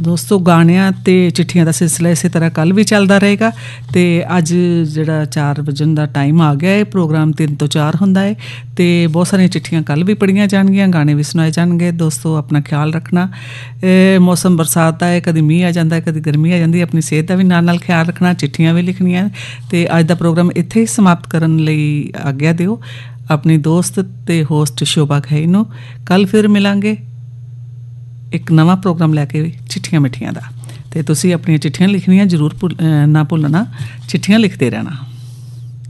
ਦੋਸਤੋ ਗਾਣਿਆਂ ਅਤੇ ਚਿੱਠੀਆਂ ਦਾ ਸਿਲਸਿਲਾ ਇਸੇ ਤਰ੍ਹਾਂ ਕੱਲ੍ਹ ਵੀ ਚੱਲਦਾ ਰਹੇਗਾ। ਅਤੇ ਅੱਜ ਜਿਹੜਾ 4 ਵਜਣ ਦਾ ਟਾਈਮ ਆ ਗਿਆ ਹੈ, ਪ੍ਰੋਗਰਾਮ 3 ਤੋਂ 4 ਹੁੰਦਾ ਹੈ ਅਤੇ ਬਹੁਤ ਸਾਰੀਆਂ ਚਿੱਠੀਆਂ ਕੱਲ੍ਹ ਵੀ ਪੜ੍ਹੀਆਂ ਜਾਣਗੀਆਂ, ਗਾਣੇ ਵੀ ਸੁਣਾਏ ਜਾਣਗੇ। ਦੋਸਤੋ ਆਪਣਾ ਖਿਆਲ ਰੱਖਣਾ। ਮੌਸਮ ਬਰਸਾਤ ਦਾ ਹੈ, ਕਦੀ ਮੀਂਹ ਆ ਜਾਂਦਾ, ਕਦੀ ਗਰਮੀ ਆ ਜਾਂਦੀ। ਆਪਣੀ ਸਿਹਤ ਦਾ ਵੀ ਨਾਲ ਖਿਆਲ ਰੱਖਣਾ, ਚਿੱਠੀਆਂ ਵੀ ਲਿਖਣੀਆਂ। ਅਤੇ ਅੱਜ ਦਾ ਪ੍ਰੋਗਰਾਮ ਇੱਥੇ ਹੀ ਸਮਾਪਤ ਕਰਨ ਲਈ ਆਗਿਆ ਦਿਓ। ਆਪਣੀ ਦੋਸਤ ਅਤੇ ਹੋਸਟ ਸ਼ੋਭਾ ਖਹਿ ਨੂੰ ਕੱਲ੍ਹ ਫਿਰ ਮਿਲਾਂਗੇ ਇੱਕ ਨਵਾਂ ਪ੍ਰੋਗਰਾਮ ਲੈ ਕੇ, ਚਿੱਠੀਆਂ ਮਿੱਠੀਆਂ ਦਾ। ਅਤੇ ਤੁਸੀਂ ਆਪਣੀਆਂ ਚਿੱਠੀਆਂ ਲਿਖਣੀਆਂ ਜ਼ਰੂਰ ਨਾ ਭੁੱਲਣਾ, ਚਿੱਠੀਆਂ ਲਿਖਦੇ ਰਹਿਣਾ।